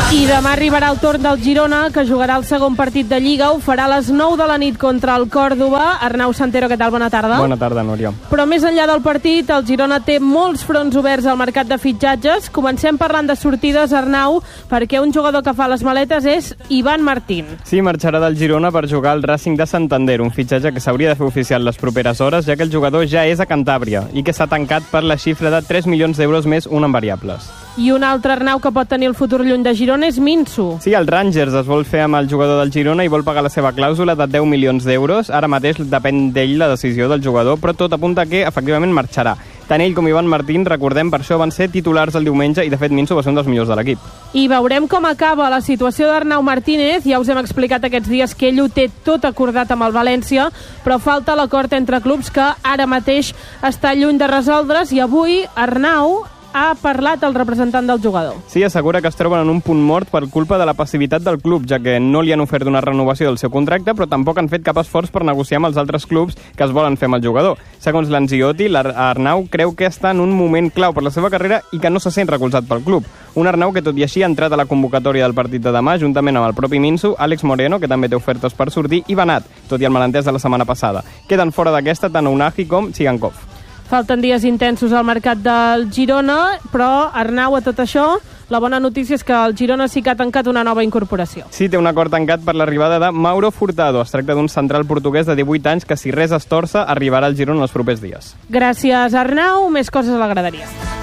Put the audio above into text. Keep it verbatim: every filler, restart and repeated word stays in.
I demà arribarà el torn del Girona, que jugarà el segon partit de Lliga. Ho farà a les nou de la nit contra el Còrdova. Arnau Santero, què tal? Bona tarda. Bona tarda, Núria. Però més enllà del partit, el Girona té molts fronts oberts al mercat de fitxatges. Comencem parlant de sortides, Arnau, perquè un jugador que fa les maletes és Ivan Martín. Sí, marxarà del Girona per jugar al Racing de Santander, un fitxatge que s'hauria de fer oficial les properes hores, ja que el jugador ja és a Cantàbria i que s'ha tancat per la xifra de tres milions d'euros més un en variables. I un altre, Arnau, que pot tenir el futur lluny de Girona és Minso. Sí, el Rangers es vol fer amb el jugador del Girona i vol pagar la seva clàusula de deu milions d'euros. Ara mateix depèn d'ell la decisió del jugador, però tot apunta que efectivament marxarà. Tant ell com Ivan Martín, recordem, per això van ser titulars el diumenge i de fet Minso va ser un dels millors de l'equip. I veurem com acaba la situació d'Arnau Martínez. Ja us hem explicat aquests dies que ell ho té tot acordat amb el València, però falta l'acord entre clubs que ara mateix està lluny de resoldre's, i avui Arnau ha parlat el representant del jugador. Sí, assegura que es troben en un punt mort per culpa de la passivitat del club, ja que no li han ofert una renovació del seu contracte, però tampoc han fet cap esforç per negociar amb els altres clubs que es volen fer amb el jugador. Segons l'Anziotti, l'Arnau creu que està en un moment clau per la seva carrera i que no se sent recolzat pel club. Un Arnau que tot i així ha entrat a la convocatòria del partit de demà, juntament amb el propi Minso, Àlex Moreno, que també té ofertes per sortir, i Benat, tot i el malentès de la setmana passada. Queden fora d'aquesta tant Ounahi com Tsigankov. Falten dies intensos al mercat del Girona, però, Arnau, a tot això, la bona notícia és que el Girona sí que ha tancat una nova incorporació. Sí, té un acord tancat per l'arribada de Mauro Furtado. Es tracta d'un central portuguès de divuit anys que, si res es torça, arribarà al Girona els propers dies. Gràcies, Arnau. Més coses a la graderia.